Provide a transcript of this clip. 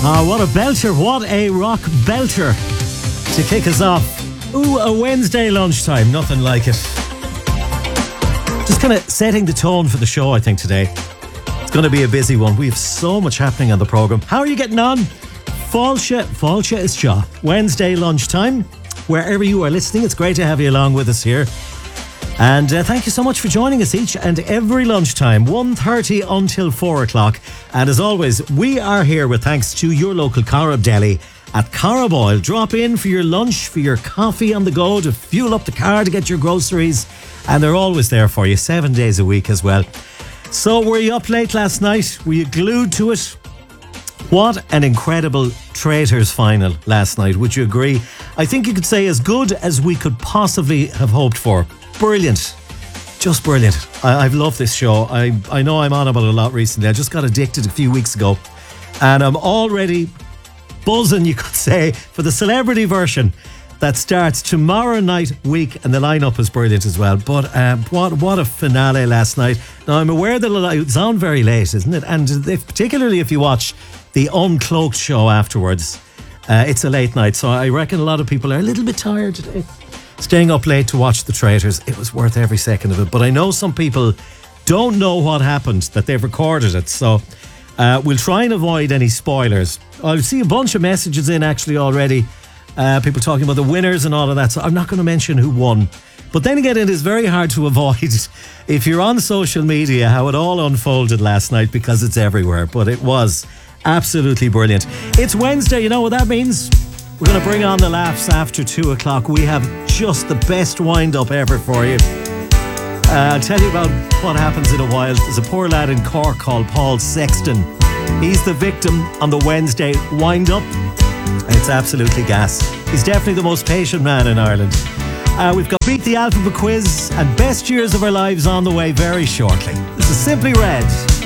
What a belter, what a rock belter to kick us off. Ooh, a Wednesday lunchtime, nothing like it. Just kind of setting the tone for the show, I think, today. It's going to be a busy one. We have so much happening on the programme. How are you getting on? Fáilte is seo. Wednesday lunchtime. Wherever you are listening, it's great to have you along with us here. And thank you so much for joining us each and every lunchtime, 1:30 until 4 o'clock. And as always, we are here with thanks to your local Corrib Deli at Corrib Oil. Drop in for your lunch, for your coffee on the go, to fuel up the car, to get your groceries. And they're always there for you, 7 days a week as well. So were you up late last night? Were you glued to it? What an incredible Traitors final last night, would you agree? I think you could say as good as we could possibly have hoped for. Brilliant. Just brilliant. I've loved this show. I know I'm on about it a lot recently. I just got addicted a few weeks ago. And I'm already buzzing, you could say, for the celebrity version that starts tomorrow night week. And the lineup is brilliant as well. But what a finale last night. Now, I'm aware that it's on very late, isn't it? And particularly if you watch the Uncloaked show afterwards, it's a late night. So I reckon a lot of people are a little bit tired today, staying up late to watch the Traitors. It was worth every second of it. But I know some people don't know what happened, that they've recorded it. So we'll try and avoid any spoilers. I see a bunch of messages in actually already. People talking about the winners and all of that. So I'm not going to mention who won. But then again, it is very hard to avoid if you're on social media how it all unfolded last night, because it's everywhere. But it was absolutely brilliant. It's Wednesday. You know what that means? We're going to bring on the laughs after 2 o'clock. We have just the best wind-up ever for you. I'll tell you about what happens in a while. There's a poor lad in Cork called Paul Sexton. He's the victim on the Wednesday wind-up. It's absolutely gas. He's definitely the most patient man in Ireland. We've got Beat the Alphabet Quiz and Best Years of Our Lives on the way very shortly. This is Simply Red.